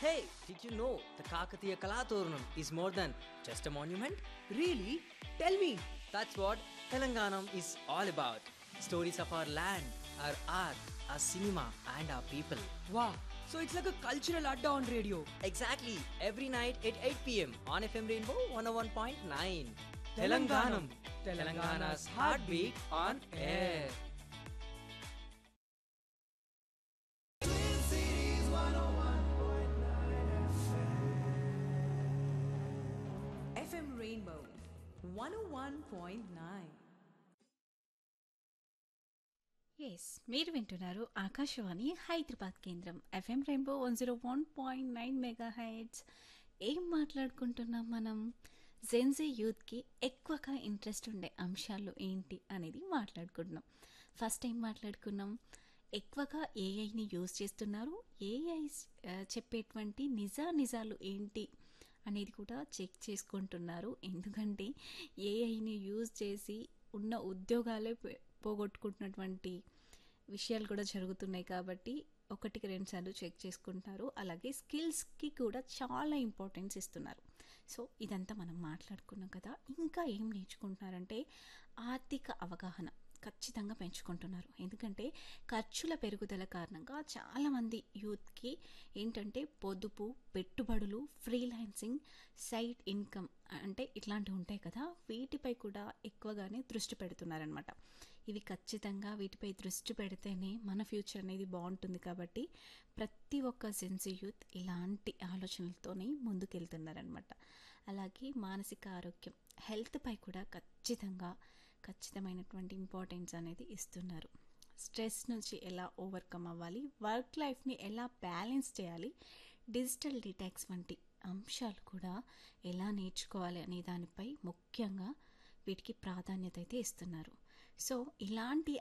Hey, did you know the Kakatiya Kalatooranam is more than just a monument? Really? Tell me. That's what Telanganam is all about. Stories of our land, our art, our cinema, and our people. Wow. So it's like a cultural adda on radio. Exactly, every night at 8 pm on FM Rainbow 101.9. Telanganam. Telangana's heartbeat on air. FM Rainbow 101.9. Yes మీరు వింటున్నారు ఆకాశవాణి హైదరాబాద్ కేంద్రం FM rainbow 101.9 mega heights. ఏం మాట్లాడుకుంటున్నాం మనం? Gen Z యూత్కి ఎక్కువగా interest ఉండే అంశాలు ఏంటి అనేది మాట్లాడుకుంటున్నాం. ఫస్ట్ ఏం మాట్లాడుకున్నాం? ఎక్కువగా ఏఐని యూజ్ చేస్తున్నారు. ఏఐ చెప్పేటువంటి నిజాలు ఏంటి అనేది కూడా చెక్ చేసుకుంటున్నారు. ఎందుకంటే ఏఐని యూజ్ చేసి ఉన్న ఉద్యోగాలే పోగొట్టుకుంటున్నటువంటి విషయాలు కూడా జరుగుతున్నాయి. కాబట్టి ఒకటికి రెండు సార్లు చెక్ చేసుకుంటున్నారు. అలాగే స్కిల్స్కి కూడా చాలా ఇంపార్టెన్స్ ఇస్తున్నారు. సో ఇదంతా మనం మాట్లాడుకున్నాం కదా. ఇంకా ఏం నేర్చుకుంటున్నారంటే ఆర్థిక అవగాహన ఖచ్చితంగా పెంచుకుంటున్నారు. ఎందుకంటే ఖర్చుల పెరుగుదల కారణంగా చాలామంది యూత్కి ఏంటంటే పొదుపు, పెట్టుబడులు, ఫ్రీలాన్సింగ్, సైడ్ ఇన్కమ్ అంటే ఇట్లాంటివి ఉంటాయి కదా, వీటిపై కూడా ఎక్కువగానే దృష్టి పెడుతున్నారనమాట. ఇవి ఖచ్చితంగా వీటిపై దృష్టి పెడితేనే మన ఫ్యూచర్ అనేది బాగుంటుంది. కాబట్టి ప్రతి ఒక్క జెన్జీ యూత్ ఇలాంటి ఆలోచనలతోనే ముందుకెళ్తున్నారనమాట. అలాగే మానసిక ఆరోగ్యం, హెల్త్ పై కూడా ఖచ్చితమైనటువంటి ఇంపార్టెన్స్ అనేది ఇస్తున్నారు. స్ట్రెస్ నుంచి ఎలా ఓవర్కమ్ అవ్వాలి, వర్క్ లైఫ్ని ఎలా బ్యాలెన్స్ చేయాలి, డిజిటల్ డిటాక్స్ వంటి అంశాలు కూడా ఎలా నేర్చుకోవాలి అనే దానిపై ముఖ్యంగా వీటికి ప్రాధాన్యత అయితే ఇస్తున్నారు. సో ఇలాంటి